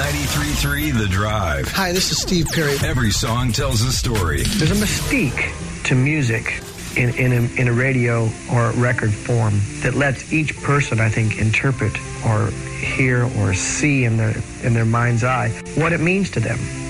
93.3 The Drive. Hi, this is Steve Perry. Every song tells a story. There's a mystique to music in a radio or record form that lets each person, I think, interpret or hear or see in their mind's eye what it means to them.